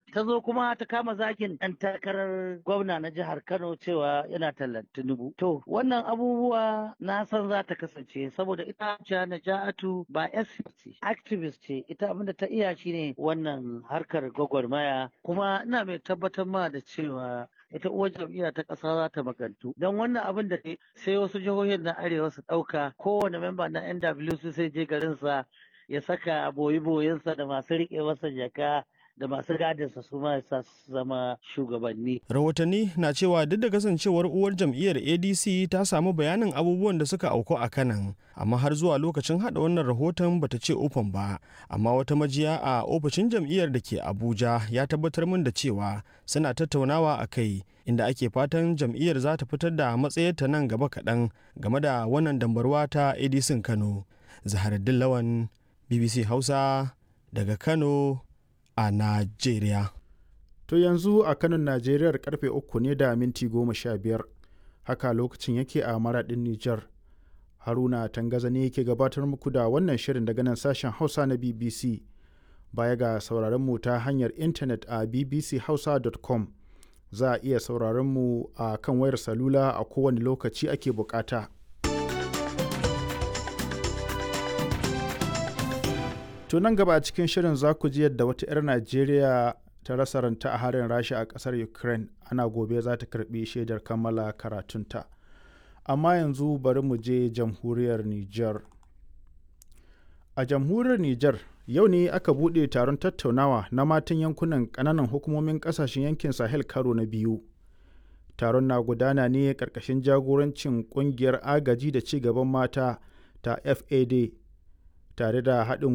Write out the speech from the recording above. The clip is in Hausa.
ta zo kuma ta kama zagin ɗan takarar gwamna na jihar Kano cewa yana tallan Tinubu. To wannan abubuwa na san za ta kasance saboda ita Naja'atu ba ce, activist ce, ita abinda ta iya shine wannan harkar gwagwarmaya, kuma ina mai tabbatar ma da cewa ita uwar jam'iyya ta ƙasa za ta magantu don wannan abin da sai wasu jihohin na arewa su ɗauka, kowane memba na NWC sai je garinsa ya saka boyi-boyinsa da masu riƙe masa jaka da masu gadinsa su ma su zama shugabanni. Rahotanni na cewa duk da kasancewar uwar jam'iyyar ADC ta samu bayanin abubuwan da suka auku a Kanan, amma har zuwa lokacin hada wannan rahoton bata ce ufan ba. Amma wata majiya a ofishin jam'iyyar da ke Abuja ya tabbatar min da cewa suna tattaunawa a kai, inda ake fatan jam'iyyar za ta fitar da matsayarta nan gaba kaɗan game da wannan dambarwa ta ADC Kano. Zaharaddin Lawan, BBC Hausa daga Kano a Najeriya. To yanzu a Kanon Najeriya karfe 3 ne da minti 15, haka lokacin yake a Maraɗin Nijar. Haruna Tangaza ne yake gabatar muku da wannan shirin daga nan sashen Hausa na BBC. Baya ga sauraron mu ta hanyar intanet a bbchausa.com, za a iya sauraron mu a kan wayar salula a kowane lokaci ake bukata. To nan gaba a cikin shirin za ku ji yadda wata 'yar Najeriya ta rasa ranta a harin Rasha a ƙasar Ukraine, ana gobe za ta karɓi shaidar kammala karatunta. Amma yanzu bari mu je jamhuriyar Nijar. A jamhuriyar Nijar yau ne aka buɗe taron tattaunawa na matan yankunan ƙananan hukumomin ƙasashen yankin Sahel karo na biyu. Taron na gudana ne ƙarƙashin jagorancin ƙungiyar agaji da ci gaban mata ta FAD tare da haɗin